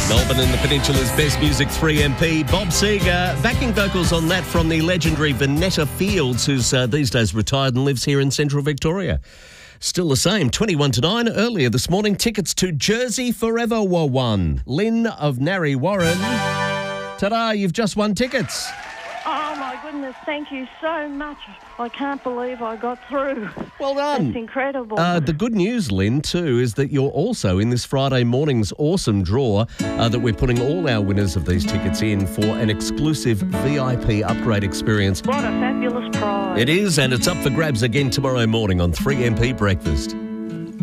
Melbourne and the Peninsula's best music, 3MP. Bob Seger, backing vocals on that from the legendary Vanetta Fields, who's these days retired and lives here in central Victoria. Still the same, 21 to 9. Earlier this morning, tickets to Jersey Forever were won. Lynn of Narre Warren. Ta-da, you've just won tickets. Oh, my goodness, thank you so much. I can't believe I got through. Well done. That's incredible. The good news, Lynn, too, is that you're also in this Friday morning's awesome draw that we're putting all our winners of these tickets in for an exclusive VIP upgrade experience. What a fabulous prize. It is, and it's up for grabs again tomorrow morning on 3MP Breakfast.